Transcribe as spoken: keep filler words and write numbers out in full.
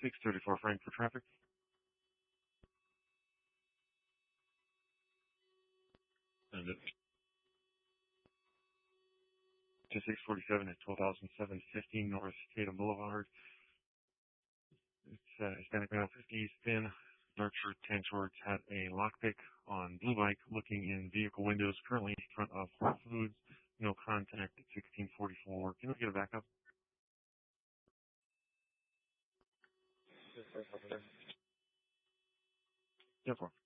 six thirty-four Frankfurt traffic. And it's to six forty-seven at twelve thousand seven fifteen North Tatum Boulevard. It's uh, Hispanic male fifty, thin, dark shirt, tan shorts, had a lockpick on blue bike, looking in vehicle windows, currently in front of Whole Foods. No contact at sixteen forty-four. Can we get a backup? ten four.